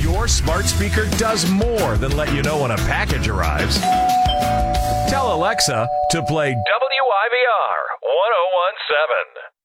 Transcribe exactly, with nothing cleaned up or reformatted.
Your smart speaker does more than let you know when a package arrives. Tell Alexa to play W I V R ten seventeen.